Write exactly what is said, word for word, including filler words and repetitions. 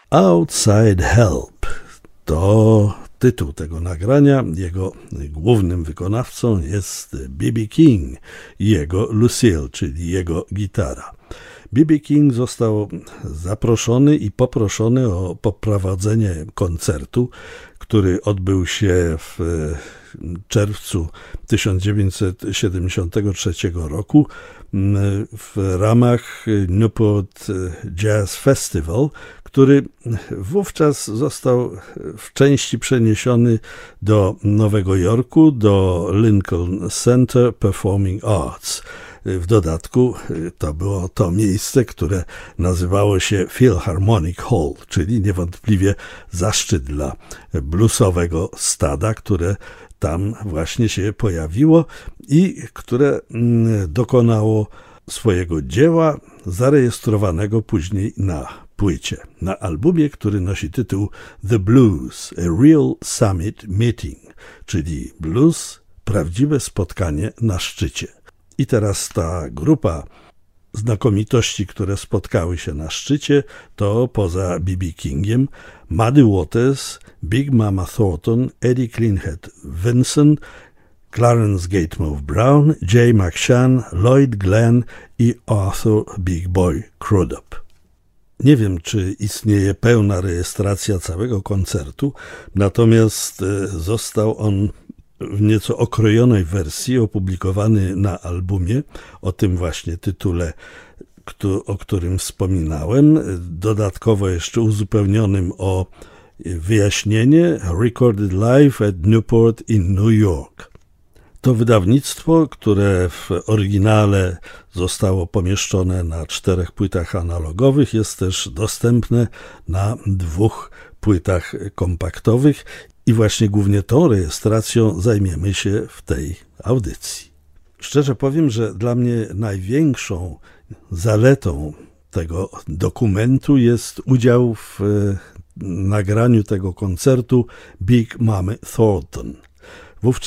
Outside Help to tytuł tego nagrania. Jego głównym wykonawcą jest B B King i jego Lucille, czyli jego gitara. B B King został zaproszony i poproszony o poprowadzenie koncertu, który odbył się w czerwcu tysiąc dziewięćset siedemdziesiątego trzeciego roku w ramach Newport Jazz Festival, który wówczas został w części przeniesiony do Nowego Jorku, do Lincoln Center Performing Arts. W dodatku to było to miejsce, które nazywało się Philharmonic Hall, czyli niewątpliwie zaszczyt dla bluesowego stada, które tam właśnie się pojawiło i które dokonało swojego dzieła zarejestrowanego później na płycie, na albumie, który nosi tytuł The Blues, A Real Summit Meeting, czyli blues, prawdziwe spotkanie na szczycie. I teraz ta grupa znakomitości, które spotkały się na szczycie, to poza B B Kingiem Muddy Waters, Big Mama Thornton, Eddie Cleanhead Vinson, Clarence Gatemouth Brown, Jay McShann, Lloyd Glenn i Arthur Big Boy Crudup. Nie wiem, czy istnieje pełna rejestracja całego koncertu, natomiast został on w nieco okrojonej wersji opublikowany na albumie o tym właśnie tytule, o którym wspominałem, dodatkowo jeszcze uzupełnionym o wyjaśnienie Recorded Live at Newport in New York. To wydawnictwo, które w oryginale zostało pomieszczone na czterech płytach analogowych, jest też dostępne na dwóch płytach kompaktowych i właśnie głównie tą rejestracją zajmiemy się w tej audycji. Szczerze powiem, że dla mnie największą zaletą tego dokumentu jest udział w nagraniu tego koncertu Big Mamy Thornton.